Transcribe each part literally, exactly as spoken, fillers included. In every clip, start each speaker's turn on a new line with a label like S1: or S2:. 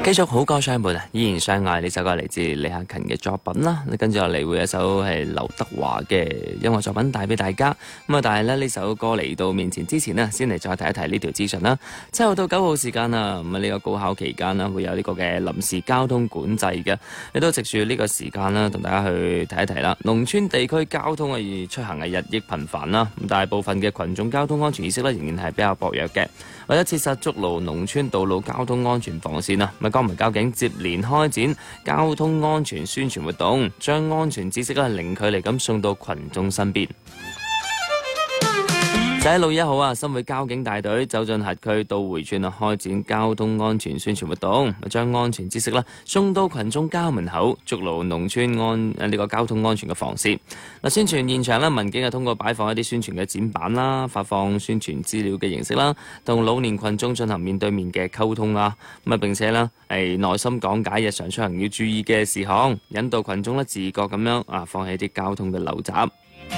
S1: 繼續好歌相伴啊，依然相愛呢首歌嚟自李克勤嘅作品啦。跟住落嚟會有一首係劉德華嘅音樂作品帶俾大家。咁啊，但係咧呢首歌嚟到面前之前呢，先嚟再提一提呢條資訊啦。七號到九號時間啊，咁啊呢個高考期間啦，會有呢個嘅臨時交通管制嘅。亦都藉住呢個時間啦，同大家去提一提啦。農村地區交通嘅出行係日益頻繁啦，咁大部分嘅群眾交通安全意識咧仍然係比較薄弱嘅。為咗切實築牢農村道路交通安全防線啊，咁江門交警接連開展交通安全宣傳活動，將安全知識咧零距離咁送到群眾身邊。就喺六月一號啊，新會交警大隊走進轄區到回村啊，開展交通安全宣傳活動，將安全知識啦送到群眾家門口，築牢農村安呢個交通安全嘅防線。嗱，宣傳現場咧，民警係通過擺放一啲宣傳嘅展板啦，發放宣傳資料嘅形式啦，同老年群眾進行面對面嘅溝通啊，咁啊並且咧係耐心講解日常出行要注意嘅事項，引導群眾咧自覺咁樣啊放棄啲交通嘅陋習。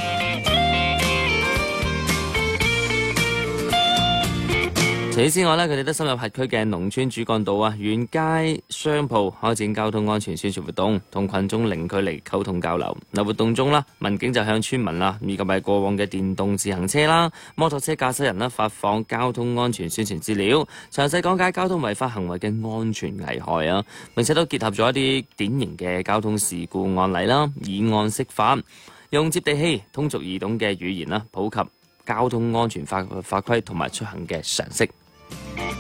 S1: 除此之外咧，佢哋都深入轄區嘅農村主幹道啊、沿街商鋪開展交通安全宣傳活動，同群眾零距離溝通交流。嗱，活動中啦，民警就向村民啦，以及係過往嘅電動自行車啦、摩托車駕駛人啦發放交通安全宣傳資料，詳細講解交通違法行為嘅安全危害啊，並且都結合咗一啲典型嘅交通事故案例啦，以案釋法，用接地氣、通俗易懂嘅語言啦，普及交通安全法法規同埋出行嘅常識。